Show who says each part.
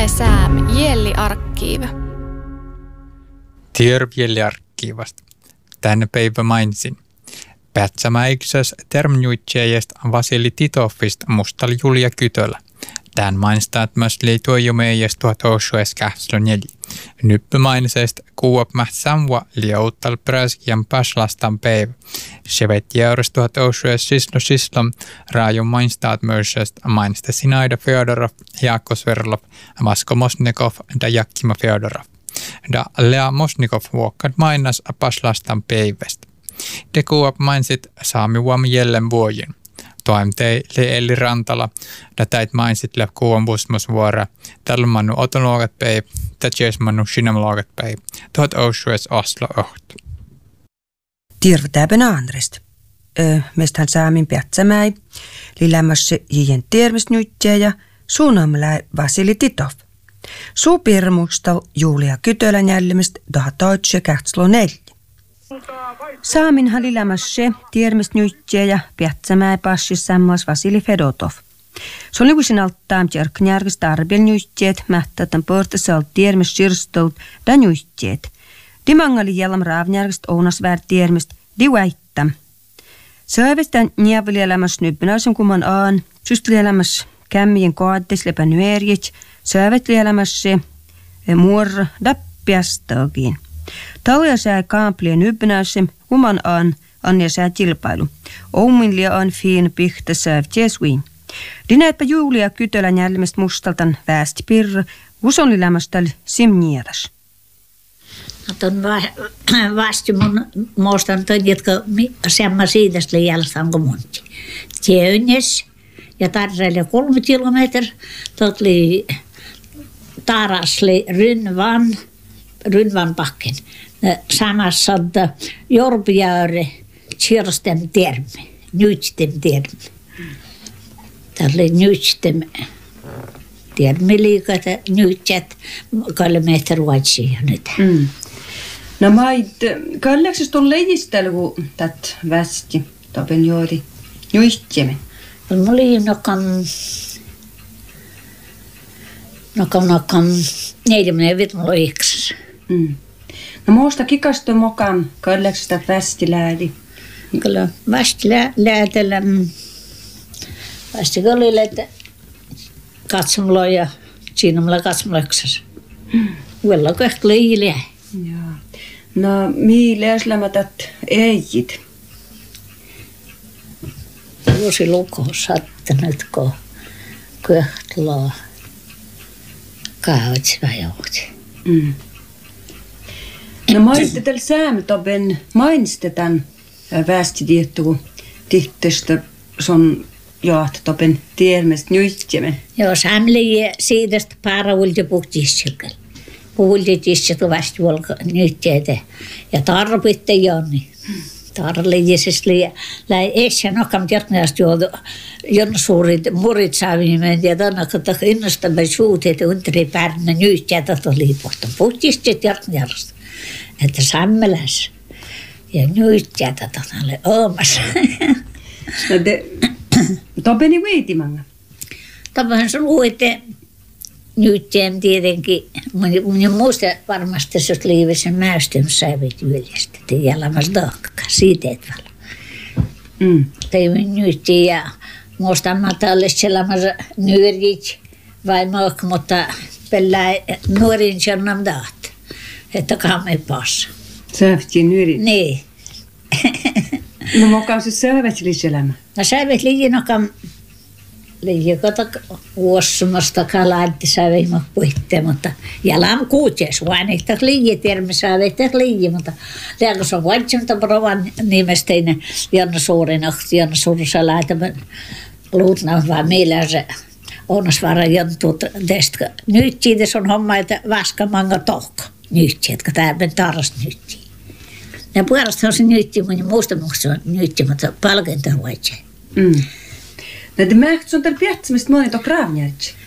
Speaker 1: Sääm Jelli-arkiiva.
Speaker 2: Terve Jelli-arkiivasta. Tänne päivä mainitsin. Pätsämäiksös termjuitsijasta Vasili Titovista mustali Julia Kytölä. Tän mainistaat myös liittyy jo meijäs 1984. Nyppymainiseista kuuap mähtsämua liauttal präskiän paslastan päivä. Se veti järjest 1966 raajon mainistaat myös mainista Sinaida Fjodorov, Jaakko Sverlov, Vasko Mosnikov ja Jakkima Fjodorov. Da Lea Mosnikov vuokkat mainas paslastan päivästä. De kuuap mainisit saami vuomi jälleen vuojen. Toimtei Elli Rantala, da täit mainitsit läp kuuan busmusvuora, tällä mannu otonuogat päivä, tätjes mannu sinamluogat päivä, 1908.
Speaker 3: Terve täpän Andrest. Mestähän saamin Pätsämäi, lilämässä jien terveysnyttiä ja suunnamlä Vasili Titov. Suu pirmustal Julia Kytölän jällemistä 1984. Saaminhan lilämässä terveysnyttiä ja Pätsämäi passis sammas Vasili Fedotov. Se oli kuisin alttaam järknjärkis tarbelnyttiet, mähtätän pörtäsalt terveyssirstolt ja nyttiet. Dimangali jällam raavnjärkist ounasväärt terveys di väittäm. Säivästän njävälielämässä nyppynäisen kumman aan, systelielämässä kämmien kaaddes lepä nyerjit, säivätlielämässä muorra dappiastakin. Talja sää kaamplia nyppynäisen kumman aan, anja sää tilpailu. Oumin liaan fiin pihtä säivtiesviin. Dinäipä Julia Kytölän jälmestä mustaltan västi pirra, usonlilämästäl simniedas.
Speaker 4: Tuon vasti mun muistan ton, jotka semma siitästä jälkeen kuin monti. Tiennes ja tarreille 3 kilometriä. Tot oli tarasli Rynvan pakken. Samassa Jorbjärve Kirsten termi, Nytstem termi. Tämä oli Nytstem termi liikaa, Nytsät 3 metriä ruotsia nyt.
Speaker 3: No kalleksesta on leijistellä, kun tät västi, topen juuri nyhtjemme.
Speaker 4: Mä olin nokam 49.
Speaker 3: No muusta kikasta mokan kalleksesta västi läädi.
Speaker 4: Kyllä västi läätellä. Västi kalli läätä katsomalla ja siinämällä katsomalaksessa. Vielä kohta leijilää.
Speaker 3: Joo. No, mielestäni tät eijit?
Speaker 4: Vuosi luku sattunut, kun kohtlaa kaavats vajout.
Speaker 3: No mainitte tällä säämitoben, mainitte tämän väestidiettuun tihtestä son johtatoben tielmestä nyhtjemme.
Speaker 4: Joo, säämli siitästä paravulti puhtissikal. Puhultitissa tuvasti volka nyhtjeitä ja tarvitte jonni. Tarvitsisesti läi eessä nokam tjärknästä jonna suurit murit saavimeen ja tannakata innostamme suuteet untri pärnä nyhtjeitä tuli pohta. Puhtisesti tjärknästä, että sammeläs ja nyhtjeitä tanalle oomassa.
Speaker 3: No te topeni viitimanga?
Speaker 4: Tapahan sun luitte. Nyt tietenkin, minun muista varmasti se liivessä mäystymys säivät yleistä, että jällämässä taakkaan, siitä et valaa. Tein nyt ja muistan matalle sellaamassa nyörit vai mook, mutta pelää nuorin sennam taat, että kamme passa.
Speaker 3: Säivät nyörit?
Speaker 4: Niin.
Speaker 3: No mokaan se säivät liiselämä?
Speaker 4: No säivät liinokam. Liikota vuosumasta kalaatti säveimme puitteen, mutta jalan kuuties vaan että liikitermi säveitte liiki, mutta lähes on vaihtunut provan nimestäinen Janna Suurinahti, Janna Suursa lähtemään luutna vaan meillä se onnesvara jontut tästä. Nyt siitä on homma, että vaskamanga tohka nyt, jotka täällä tarras nyt. Ja puolesta on se nyt, mutta muusta on nyt, mutta palkinta vaihtuu.
Speaker 3: No te mähkät on täällä Pätsämästä monet on kraavnjärjt.